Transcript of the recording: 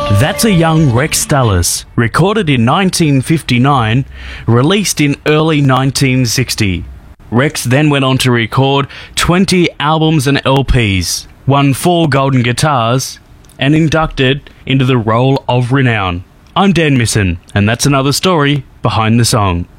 That's a young Rex Dallas, recorded in 1959, released in early 1960. Rex then went on to record 20 albums and LPs, won 4 Golden Guitars, and inducted into the Roll of Renown. I'm Dan Misson, and that's another story behind the song.